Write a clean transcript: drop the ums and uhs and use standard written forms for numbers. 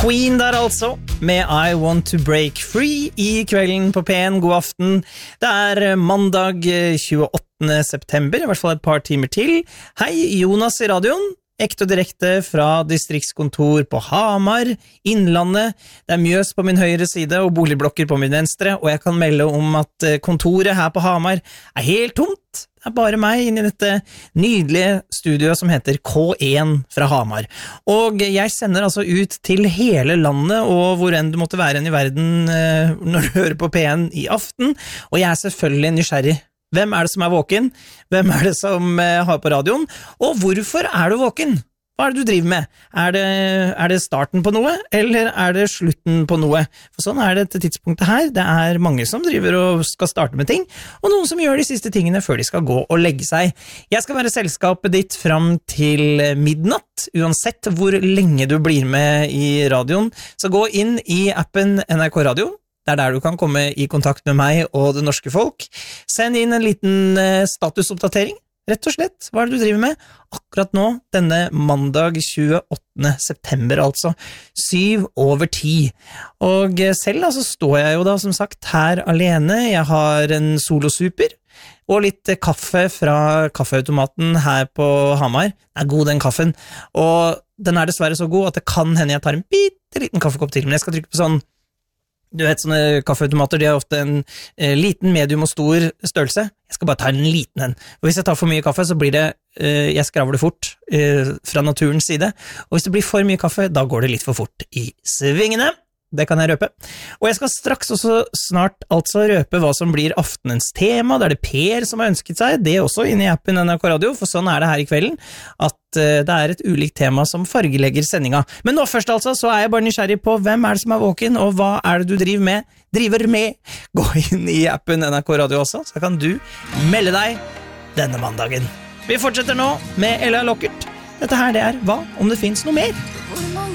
Queen der altså, med I Want to Break Free I kvelden på P1. God aften. Det mandag 28. september, I hvert fall et par timer til. Hei, Jonas I radioen. Ekte og direkte fra distriktskontor på Hamar, Innlandet. Det Mjøs på min høyre side og boligblokker på min venstre, og jeg kan melde om at kontoret her på Hamar helt tomt. Det bare meg inne I dette nydelige studioet som heter K1 fra Hamar. Og jeg sender altså ut til hele landet, og hvor enn du måtte være I verden når du hører på P1 I aften. Og jeg selvfølgelig nysgjerrig. Hvem det som våken? Hvem det som har på radioen? Og hvorfor du våken? Hva det du driver med? Det starten på noe, eller det slutten på noe? For sånn det til tidspunktet her. Det mange som driver og skal starte med ting, og noen som gjør de siste tingene før de skal gå og legge seg. Jeg skal være selskapet ditt fram til midnatt, uansett hvor lenge du blir med I radioen. Så gå inn I appen NRK Radio. Det der du kan komme I kontakt med meg og det norske folk. Send inn en liten statusoppdatering. Rett og slett, hva det du driver med? Akkurat nå, denne mandag 28. september, altså 7:10. Og selv altså, står jeg jo da, som sagt, her alene. Jeg har en solosuper og litt kaffe fra kaffeautomaten her på Hamar. Den god, den kaffen. Og den dessverre så god at det kan hende jeg tar en bitte liten kaffekopp til. Men jeg skal trykke på sånn Du vet, sånne kaffeautomater, de ofte en liten, medium og stor størrelse. Jeg skal bare ta en liten en. Og hvis jeg tar for mye kaffe, så blir det, jeg skravler fort fra naturens side. Og hvis det blir for mye kaffe, da går det litt for fort I svingene. Det kan jeg røpe. Og jeg skal straks også snart altså røpe hva som blir aftenens tema. Det det Per som har ønsket seg. Det også inne I appen NRK Radio, for sånn det her I kvelden, at det et ulikt tema som fargelegger sendinga. Men nå først altså, så jeg bare nysgjerrig på hvem det som våken, og hva det du driver med. Gå inn I appen NRK Radio også, så kan du melde deg denne mandagen. Vi fortsetter nå med Ella Lockert. Dette her det Hva om det finnes noe mer?